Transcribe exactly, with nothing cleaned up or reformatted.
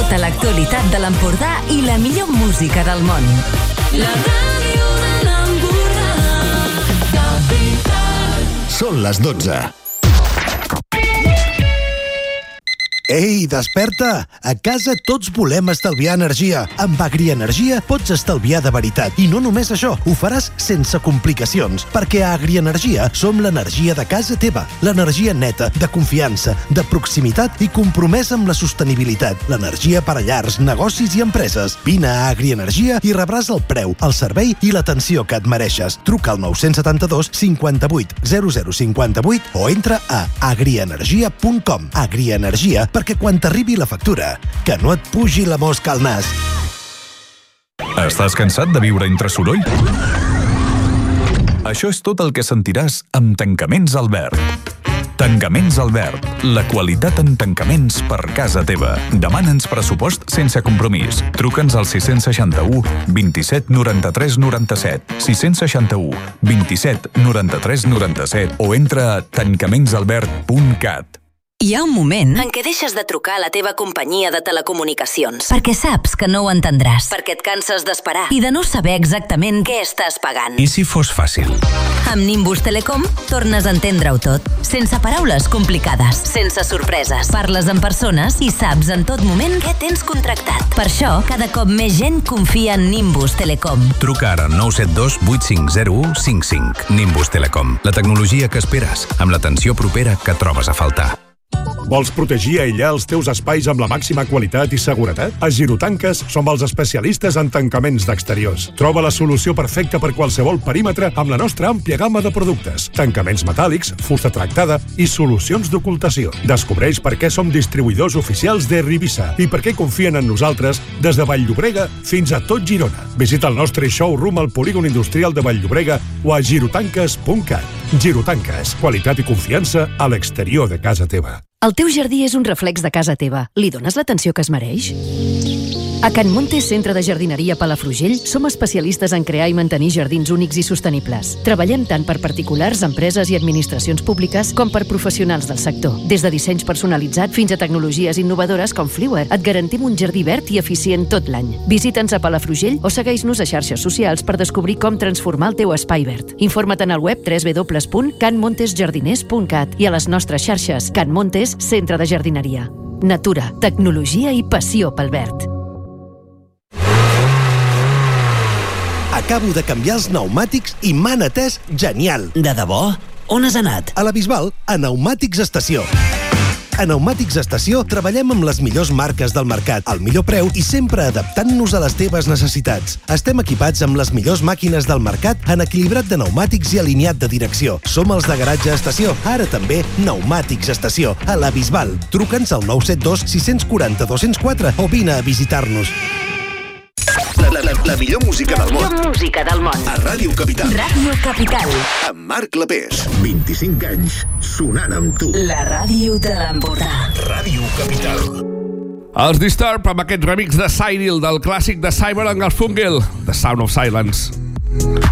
Tota l'actualitat de l'Empordà i la millor música del món. La ràdio de l'Empordà, Capital. Són les dotze. Ei, desperta! A casa tots volem estalviar energia. Amb Agrienergia pots estalviar de veritat. I no només això, ho faràs sense complicacions, perquè a Agrienergia som l'energia de casa teva. L'energia neta, de confiança, de proximitat i compromesa amb la sostenibilitat. L'energia per a llars, negocis i empreses. Vine a Agrienergia i rebràs el preu, el servei i l'atenció que et mereixes. Truca al nou set dos cinquanta-vuit zero zero cinquanta-vuit o entra a agrienergia punt com. Agrienergia, perquè quan t'arribi la factura, que no et pugi la mosca al nas. Estàs cansat de viure entre soroll? Això és tot el que sentiràs amb Tancaments Albert. Tancaments Albert, la qualitat en tancaments per casa teva. Demana'ns pressupost sense compromís. Truca'ns al sis seixanta u vint-i-set noranta-tres noranta-set, sis seixanta u vint-i-set noranta-tres noranta-set o entra a tancaments albert punt cat. Hi ha un moment en què deixes de trucar a la teva companyia de telecomunicacions. Perquè saps que no ho entendràs. Perquè et canses d'esperar i de no saber exactament què estàs pagant. I si fos fàcil? Amb Nimbus Telecom tornes a entendre-ho tot. Sense paraules complicades. Sense sorpreses. Parles amb persones i saps en tot moment què tens contractat. Per això, cada cop més gent confia en Nimbus Telecom. Truca ara al nou set dos vuit cinc zero u cinc cinc. Nimbus Telecom. La tecnologia que esperes, amb l'atenció propera que trobes a faltar. Vols protegir i aïllar els teus espais amb la màxima qualitat i seguretat? A Girotanques som els especialistes en tancaments d'exteriors. Troba la solució perfecta per qualsevol perímetre amb la nostra àmplia gamma de productes. Tancaments metàl·lics, fusta tractada i solucions d'ocultació. Descobreix per què som distribuïdors oficials de Rivisa i per què confien en nosaltres des de Vall-llobrega fins a tot Girona. Visita el nostre showroom al polígon industrial de Vall-llobrega o a girotanques punt cat. Girotanques, qualitat i confiança a l'exterior de casa teva. El teu jardí és un reflex de casa teva. Li dones l'atenció que es mereix? A Can Montes Centre de Jardineria Palafrugell som especialistes en crear i mantenir jardins únics i sostenibles. Treballem tant per particulars, empreses i administracions públiques com per professionals del sector. Des de dissenys personalitzats fins a tecnologies innovadores com Fliwer, et garantim un jardí verd i eficient tot l'any. Visita'ns a Palafrugell o segueix-nos a xarxes socials per descobrir com transformar el teu espai verd. Informa't en el web w w w punt can montes jardiners punt cat i a les nostres xarxes Can Montes Centre de Jardineria. Natura, tecnologia i passió pel verd. Acabo de canviar els pneumàtics i m'han atès genial. De debò? On has anat? A la Bisbal, a Pneumàtics Estació. A Pneumàtics Estació treballem amb les millors marques del mercat, al millor preu i sempre adaptant-nos a les teves necessitats. Estem equipats amb les millors màquines del mercat en equilibrat de pneumàtics i alineat de direcció. Som els de Garatge Estació, ara també Pneumàtics Estació, a la Bisbal. Truca'ns al nou set dos sis quatre zero dos zero quatre o vine a visitar-nos. La, la, la, la millor música del món. La millor música del món. A Ràdio Capital. Ràdio Capital. Amb Marc Clapés. vint-i-cinc anys sonant amb tu. La ràdio de l'Empordà. Ràdio Capital. Els Disturb amb aquest remix de Cyril del clàssic de Simon and Garfunkel, The Sound of Silence.